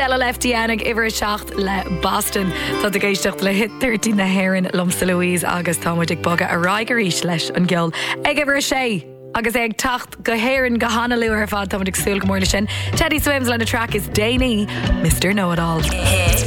Ella Leftianig iwwer seacht le Boston. Tá a géistecht le hit 13 na Heron Lumsa Louise agus támuidig boga a raigeríis leis an gceol. Ag iwwer sé. Agus ag tacht go héireann go hána luú ar fád támuidig súil go mór sin. Teddy Swims le na track is Déanaí, Mr. Know-It-All.